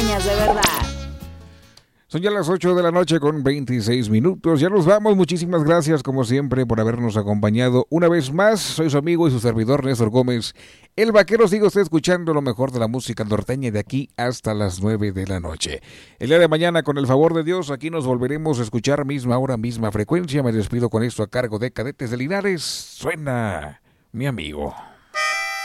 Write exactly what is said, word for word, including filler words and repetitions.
norteñas de verdad. Son ya las ocho de la noche con veintiséis minutos. Ya nos vamos. Muchísimas gracias, como siempre, por habernos acompañado una vez más. Soy su amigo y su servidor, Néstor Gómez. El Vaquero. Sigue usted escuchando lo mejor de la música norteña de aquí hasta las nueve de la noche. El día de mañana, con el favor de Dios, aquí nos volveremos a escuchar misma hora, misma frecuencia. Me despido con esto a cargo de Cadetes de Linares. Suena, mi amigo.